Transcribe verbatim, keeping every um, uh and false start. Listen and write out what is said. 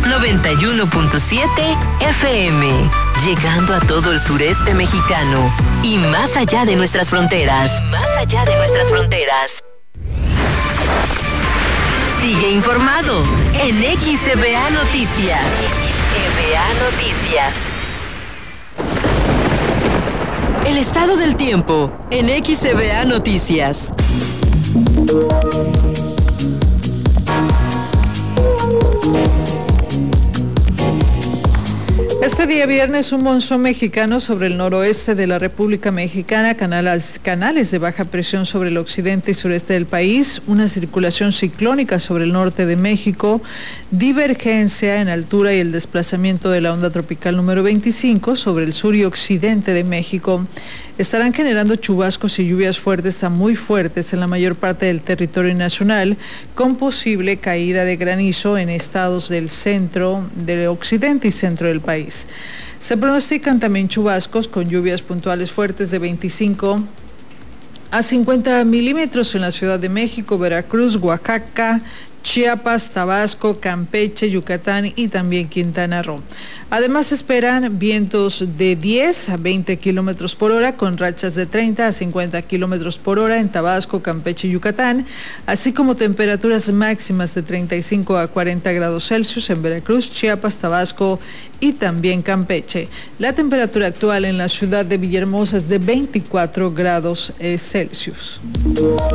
noventa y uno punto siete F M, llegando a todo el sureste mexicano y más allá de nuestras fronteras. Más allá de nuestras fronteras. Sigue informado en X C B A Noticias. X C B A Noticias. El estado del tiempo en X C B A Noticias. Este día viernes, un monzón mexicano sobre el noroeste de la República Mexicana, canales, canales de baja presión sobre el occidente y sureste del país, una circulación ciclónica sobre el norte de México, divergencia en altura y el desplazamiento de la onda tropical número veinticinco sobre el sur y occidente de México, estarán generando chubascos y lluvias fuertes a muy fuertes en la mayor parte del territorio nacional, con posible caída de granizo en estados del centro, del occidente y centro del país. Se pronostican también chubascos con lluvias puntuales fuertes de veinticinco a cincuenta milímetros en la Ciudad de México, Veracruz, Oaxaca, Chiapas, Tabasco, Campeche, Yucatán y también Quintana Roo. Además, esperan vientos de diez a veinte kilómetros por hora con rachas de treinta a cincuenta kilómetros por hora en Tabasco, Campeche y Yucatán, así como temperaturas máximas de treinta y cinco a cuarenta grados Celsius en Veracruz, Chiapas, Tabasco y también Campeche. La temperatura actual en la ciudad de Villahermosa es de veinticuatro grados Celsius.